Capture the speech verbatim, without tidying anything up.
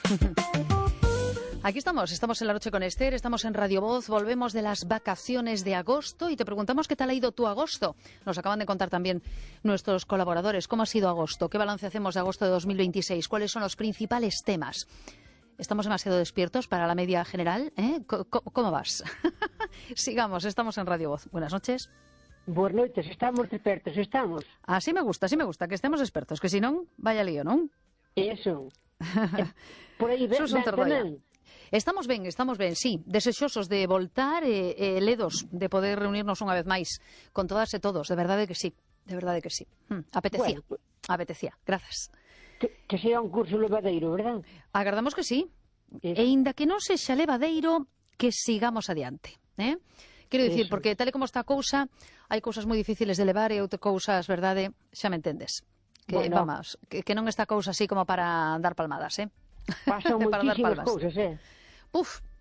Aquí estamos, estamos en La Noche con Esther, estamos en Radio Voz, volvemos de las vacaciones de agosto y te preguntamos qué tal ha ido tu agosto. Nos acaban de contar también nuestros colaboradores cómo ha sido agosto, qué balance hacemos de agosto de dos mil veintiséis, cuáles son los principales temas. ¿Estamos demasiado despiertos para la media general? ¿Eh? ¿Cómo, cómo vas? Sigamos, estamos en Radio Voz. Buenas noches. Buenas noches, estamos expertos, estamos. Así me gusta, así me gusta, que estemos expertos, que si non, vaya lío, non? Eso. Por aí ven, ven tamén. Estamos ben, estamos ben, sí, desexosos de voltar e, e ledos de poder reunirnos unha vez máis con todas e todos, de verdade que sí, de verdade que sí. Hm, apetecía, bueno, apetecía, grazas. Que, que sea un curso levadeiro, verdad? Agardamos que sí, Eso. E inda que non sexa levadeiro, que sigamos adiante, eh? Quero dicir, Eso. Porque tal e como está a cousa, hai cousas moi difíciles de levar e outras cousas, verdade, xa me entendes. Que, bueno, vamos, que, que non está a cousa así como para dar palmadas, eh? Pasan moitísimas cousas, eh? Uf,